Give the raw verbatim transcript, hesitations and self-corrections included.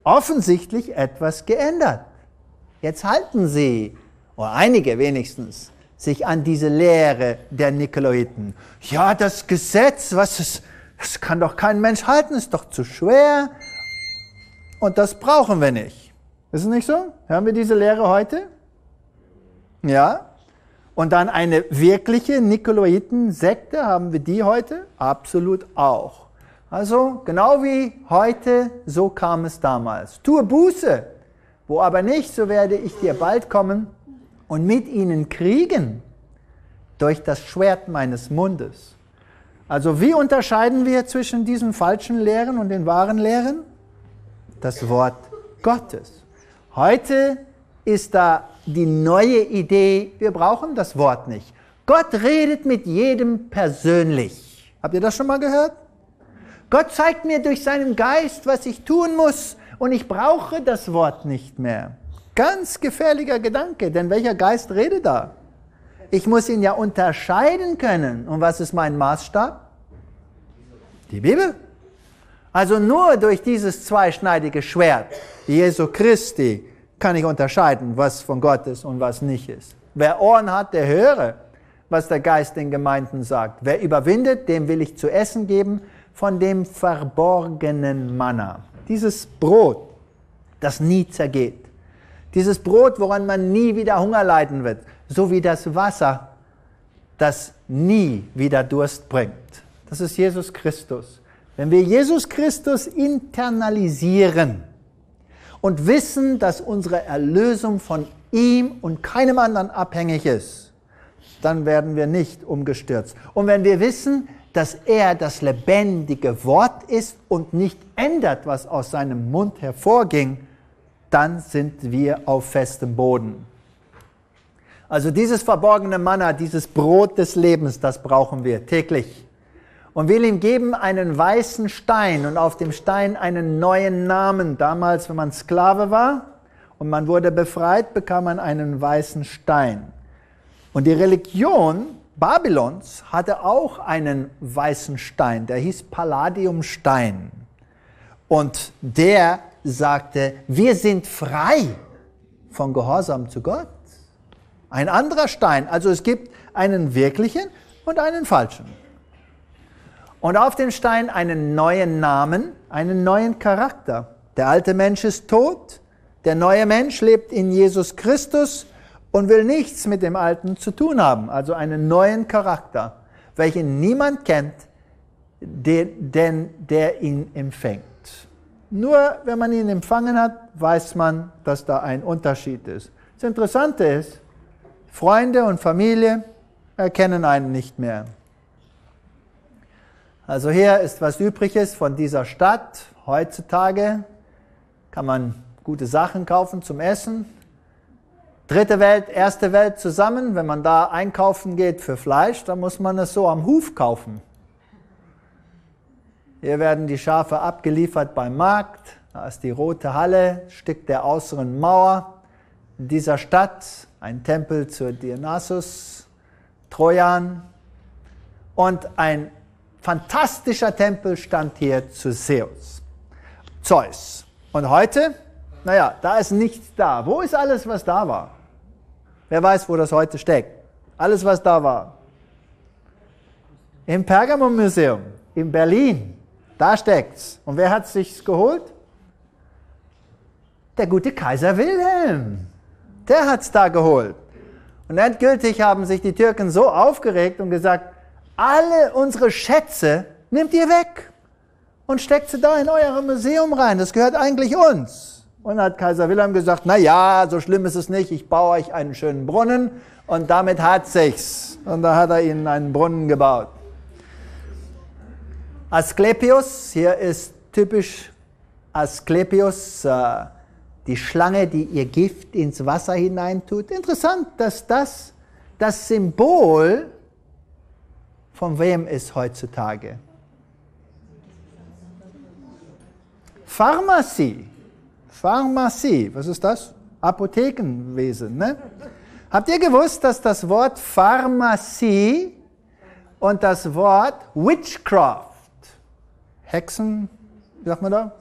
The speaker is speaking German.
offensichtlich etwas geändert. Jetzt halten sie, oder einige wenigstens, sich an diese Lehre der Nikolaiten. Ja, das Gesetz, was ist, das kann doch kein Mensch halten, ist doch zu schwer und das brauchen wir nicht. Ist es nicht so? Hören wir diese Lehre heute? Ja. Und dann eine wirkliche Nikolaiten-Sekte, haben wir die heute? Absolut auch. Also genau wie heute, so kam es damals. Tue Buße, wo aber nicht, so werde ich dir bald kommen und mit ihnen kriegen durch das Schwert meines Mundes. Also wie unterscheiden wir zwischen diesen falschen Lehren und den wahren Lehren? Das Wort Gottes. Heute ist da die neue Idee, wir brauchen das Wort nicht. Gott redet mit jedem persönlich. Habt ihr das schon mal gehört? Gott zeigt mir durch seinen Geist, was ich tun muss und ich brauche das Wort nicht mehr. Ganz gefährlicher Gedanke, denn welcher Geist redet da? Ich muss ihn ja unterscheiden können. Und was ist mein Maßstab? Die Bibel. Also nur durch dieses zweischneidige Schwert, Jesu Christi, kann ich unterscheiden, was von Gott ist und was nicht ist. Wer Ohren hat, der höre, was der Geist den Gemeinden sagt. Wer überwindet, dem will ich zu essen geben von dem verborgenen Manna. Dieses Brot, das nie zergeht. Dieses Brot, woran man nie wieder Hunger leiden wird. So wie das Wasser, das nie wieder Durst bringt. Das ist Jesus Christus. Wenn wir Jesus Christus internalisieren und wissen, dass unsere Erlösung von ihm und keinem anderen abhängig ist, dann werden wir nicht umgestürzt. Und wenn wir wissen, dass er das lebendige Wort ist und nicht ändert, was aus seinem Mund hervorging, dann sind wir auf festem Boden. Also dieses verborgene Manna, dieses Brot des Lebens, das brauchen wir täglich. Und will ihm geben einen weißen Stein und auf dem Stein einen neuen Namen. Damals, wenn man Sklave war und man wurde befreit, bekam man einen weißen Stein. Und die Religion Babylons hatte auch einen weißen Stein, der hieß Palladiumstein. Und der sagte, wir sind frei von Gehorsam zu Gott. Ein anderer Stein, also es gibt einen wirklichen und einen falschen. Und auf dem Stein einen neuen Namen, einen neuen Charakter. Der alte Mensch ist tot, der neue Mensch lebt in Jesus Christus und will nichts mit dem Alten zu tun haben. Also einen neuen Charakter, welchen niemand kennt, den, den, der ihn empfängt. Nur wenn man ihn empfangen hat, weiß man, dass da ein Unterschied ist. Das Interessante ist, Freunde und Familie erkennen einen nicht mehr. Also hier ist was Übriges von dieser Stadt. Heutzutage kann man gute Sachen kaufen zum Essen. Dritte Welt, erste Welt zusammen. Wenn man da einkaufen geht für Fleisch, dann muss man es so am Hof kaufen. Hier werden die Schafe abgeliefert beim Markt. Da ist die rote Halle, Stück der äußeren Mauer in dieser Stadt. Ein Tempel zu Dionysus, Trojan und ein fantastischer Tempel stand hier zu Zeus. Zeus. Und heute? Naja, da ist nichts da. Wo ist alles, was da war? Wer weiß, wo das heute steckt? Alles, was da war. Im Pergamon-Museum in Berlin. Da steckt's. Und wer hat es sich geholt? Der gute Kaiser Wilhelm. Der hat es da geholt. Und endgültig haben sich die Türken so aufgeregt und gesagt, alle unsere Schätze nehmt ihr weg und steckt sie da in euer Museum rein. Das gehört eigentlich uns. Und dann hat Kaiser Wilhelm gesagt, na ja, so schlimm ist es nicht. Ich baue euch einen schönen Brunnen und damit hat sich's. Und da hat er ihnen einen Brunnen gebaut. Asklepios, hier ist typisch Asklepios, äh, die Schlange, die ihr Gift ins Wasser hineintut. Interessant, dass das das Symbol von wem ist heutzutage? Pharmazie. Pharmazie, was ist das? Apothekenwesen, ne? Habt ihr gewusst, dass das Wort Pharmazie und das Wort Witchcraft, Hexen, wie sagt man da?